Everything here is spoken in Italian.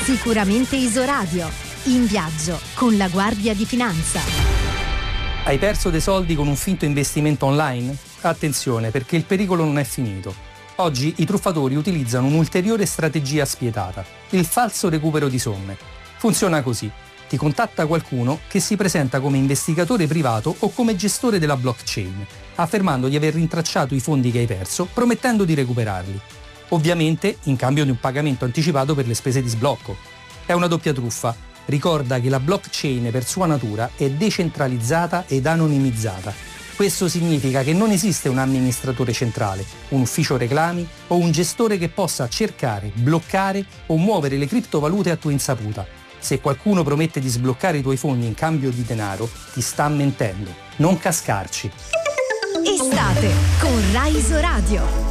Sicuramente Isoradio. In viaggio con la Guardia di Finanza. Hai perso dei soldi con un finto investimento online? Attenzione, perché il pericolo non è finito. Oggi i truffatori utilizzano un'ulteriore strategia spietata: il falso recupero di somme. Funziona così: ti contatta qualcuno che si presenta come investigatore privato o come gestore della blockchain, affermando di aver rintracciato i fondi che hai perso, promettendo di recuperarli. Ovviamente in cambio di un pagamento anticipato per le spese di sblocco. È una doppia truffa. Ricorda che la blockchain per sua natura è decentralizzata ed anonimizzata. Questo significa che non esiste un amministratore centrale, un ufficio reclami o un gestore che possa cercare, bloccare o muovere le criptovalute a tua insaputa. Se qualcuno promette di sbloccare i tuoi fondi in cambio di denaro, ti sta mentendo. Non cascarci. Estate con Rai Isoradio.